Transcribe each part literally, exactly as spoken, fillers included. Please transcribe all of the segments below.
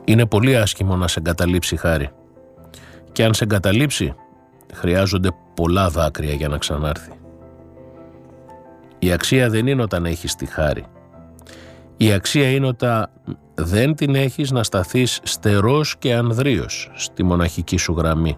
Είναι πολύ άσχημο να σε εγκαταλείψει η χάρη. Και αν σε εγκαταλείψει, χρειάζονται πολλά δάκρυα για να ξανάρθει. Η αξία δεν είναι όταν έχεις τη χάρη. Η αξία είναι όταν δεν την έχεις να σταθείς στερός και ανδρείος στη μοναχική σου γραμμή.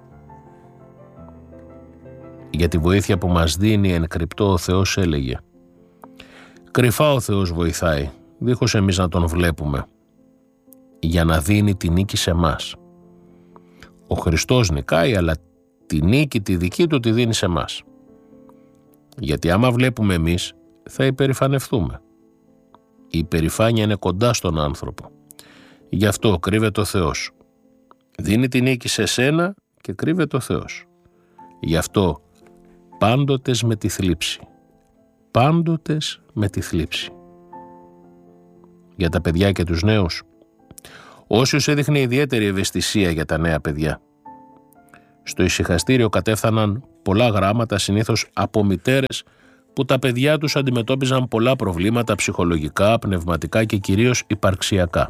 Για τη βοήθεια που μας δίνει εν κρυπτό ο Θεός έλεγε: «Κρυφά ο Θεός βοηθάει, δίχως εμείς να τον βλέπουμε, για να δίνει τη νίκη σε μας». Ο Χριστός νικάει, αλλά τη νίκη τη δική του τη δίνει σε μας. Γιατί άμα βλέπουμε εμείς, θα υπερηφανευτούμε. Η υπερηφάνεια είναι κοντά στον άνθρωπο. Γι' αυτό κρύβεται ο Θεός. Δίνει τη νίκη σε σένα και κρύβεται ο Θεός. Γι' αυτό πάντοτες με τη θλίψη. Πάντοτες με τη θλίψη. Για τα παιδιά και τους νέους. Όσιος έδειχνε ιδιαίτερη ευαισθησία για τα νέα παιδιά. Στο ησυχαστήριο κατέφθαναν πολλά γράμματα, συνήθως από μητέρες που τα παιδιά τους αντιμετώπιζαν πολλά προβλήματα ψυχολογικά, πνευματικά και κυρίως υπαρξιακά.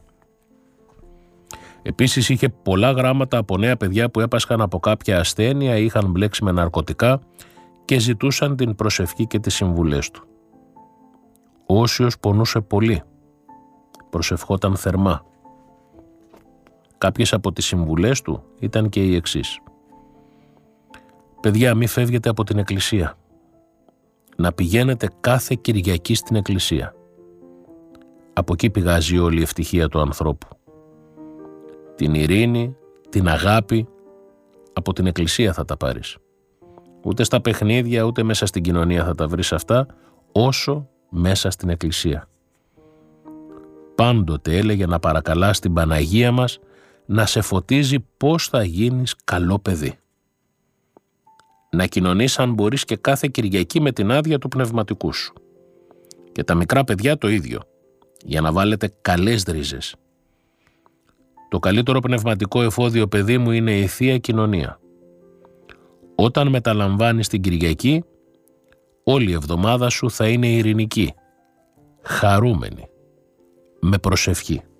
Επίσης είχε πολλά γράμματα από νέα παιδιά που έπασχαν από κάποια ασθένεια ή είχαν μπλέξει με ναρκωτικά και ζητούσαν την προσευχή και τις συμβουλές του. Όσιος πονούσε πολύ, προσευχόταν θερμά. Κάποιες από τις συμβουλές του ήταν και οι εξής: «Παιδιά, μη φεύγετε από την εκκλησία. Να πηγαίνετε κάθε Κυριακή στην εκκλησία. Από εκεί πηγάζει όλη η ευτυχία του ανθρώπου. Την ειρήνη, την αγάπη, από την εκκλησία θα τα πάρεις. Ούτε στα παιχνίδια, ούτε μέσα στην κοινωνία θα τα βρεις αυτά, όσο μέσα στην εκκλησία». Πάντοτε έλεγε να παρακαλάς την Παναγία μας να σε φωτίζει πώς θα γίνεις καλό παιδί. Να κοινωνείς αν μπορείς και κάθε Κυριακή με την άδεια του πνευματικού σου. Και τα μικρά παιδιά το ίδιο, για να βάλετε καλές ρίζες. Το καλύτερο πνευματικό εφόδιο, παιδί μου, είναι η Θεία Κοινωνία. Όταν μεταλαμβάνεις την Κυριακή, όλη η εβδομάδα σου θα είναι ειρηνική, χαρούμενη, με προσευχή.